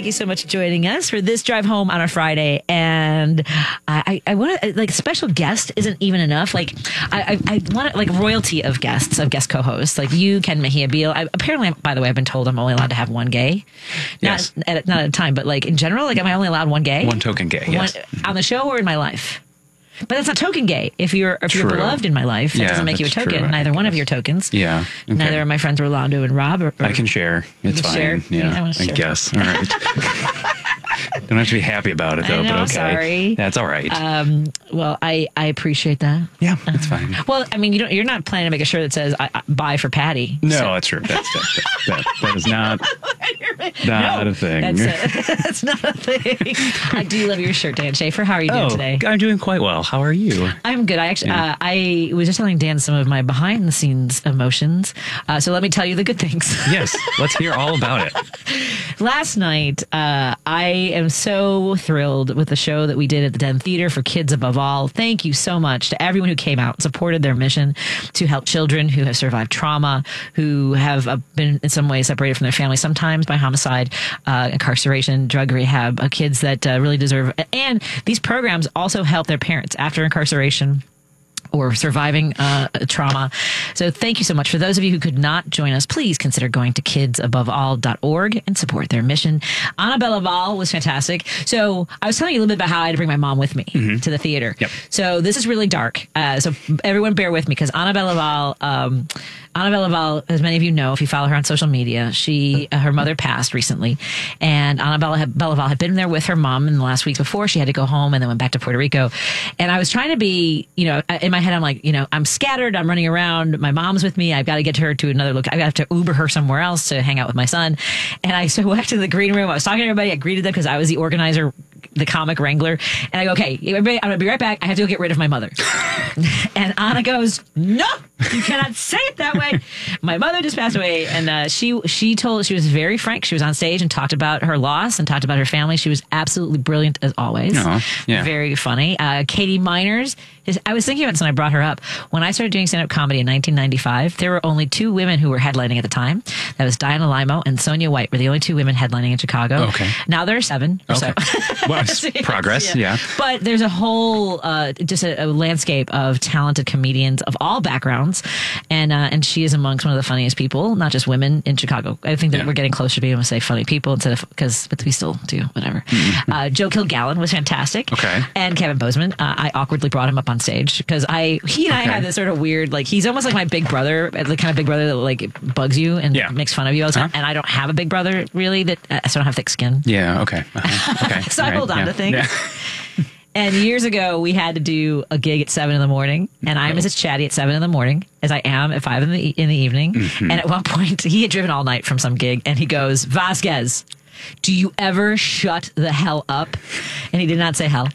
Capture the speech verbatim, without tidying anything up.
thank you so much for joining us for this drive home on a Friday. And I, I, I want to, like, special guest isn't even enough. Like, I, I, I want like royalty of guests, of guest co-hosts, like you, Ken Mejia Beal. I, apparently, by the way, I've been told I'm only allowed to have one gay. Not Yes. at, not at a time, but like in general, like, am I only allowed one gay? One token gay, yes. One, on the show or in my life? But that's not token gay. If you're if you're True. beloved in my life, that Yeah, doesn't make you a that's token. true, I Neither one of guess. your tokens. Yeah. Okay. Neither of my friends Rolando and Rob. Or, or I can share. It's can fine. share? Yeah, Yeah, I wanna I share. guess. All right. Don't have to be happy about it, though, I know, but okay. sorry. That's all right. Um, well, I, I appreciate that. yeah, it's fine. Well, I mean, you don't, you're not planning to make a shirt that says I, I, "Buy for Patty." No, So- that's true. That's, that, that, that is not, not No, a thing. That's, a, that's not a thing. I do love your shirt, Dan Schaefer. How are you doing oh, today? I'm doing quite well. How are you? I'm good. I actually, Yeah. uh, I was just telling Dan some of my behind the scenes emotions. Uh, so let me tell you the good things. Yes, let's hear all about it. Last night, uh, I am so thrilled with the show that we did at the Den Theater for Kids Above All. Thank you so much to everyone who came out and supported their mission to help children who have survived trauma, who have uh, been in some way separated from their family, sometimes by homicide, uh, incarceration, drug rehab, uh, kids that uh, really deserve. And these programs also help their parents after incarceration or surviving uh, trauma. So thank you so much. For those of you who could not join us, please consider going to kids above all dot org and support their mission. Annabella Val was fantastic. So I was telling you a little bit about how I had to bring my mom with me Mm-hmm. to the theater. Yep. So this is really dark. Uh, so everyone bear with me, because Annabella Val, um, Annabella Val, as many of you know, if you follow her on social media, she uh, her mother passed recently, and Annabella had, Bella Val had been there with her mom in the last week before. She had to go home and then went back to Puerto Rico. And I was trying to be, you know, in my head, I'm like, you know, I'm scattered. I'm running around. My mom's with me. I've got to get her to another look. I've got to Uber her somewhere else to hang out with my son. And I so went to the green room. I was talking to everybody. I greeted them because I was the organizer, the comic wrangler. And I go, okay, everybody, I'm going to be right back. I have to go get rid of my mother. And Anna goes, no, you cannot say it that way. My mother just passed away. And uh, she she told, she was very frank. She was on stage and talked about her loss and talked about her family. She was absolutely brilliant as always. Aw, yeah. Very funny. Uh, Katie Miners, is, I was thinking about this when I brought her up. When I started doing stand-up comedy in nineteen ninety-five, there were only two women who were headlining at the time. That was Diana Limo and Sonia White were the only two women headlining in Chicago. Okay. Now there are seven. or Okay. So. Well, it's progress, yeah. But there's a whole, uh, just a, a landscape of talented comedians of all backgrounds. And uh, and she is amongst one of the funniest people, not just women in Chicago. I think that Yeah. we're getting closer to being able to say funny people instead of, because, but we still do, whatever. Uh, Joe Kilgallen was fantastic. Okay. And Kevin Bozeman. Uh, I awkwardly brought him up on stage because I, he and I Okay. had this sort of weird, like, he's almost like my big brother, the kind of big brother that like bugs you and Yeah. makes fun of you all the time. Uh-huh. And I don't have a big brother really that, uh, so I don't have thick skin. Yeah, okay. Uh-huh. Okay. So all I right, hold on yeah. to things. Yeah. And years ago, we had to do a gig at seven in the morning, and I'm Missus Chatty at seven in the morning, as I am at five in the in the evening. Mm-hmm. And at one point, he had driven all night from some gig, and he goes, "Vasquez, do you ever shut the hell up?" And he did not say hell.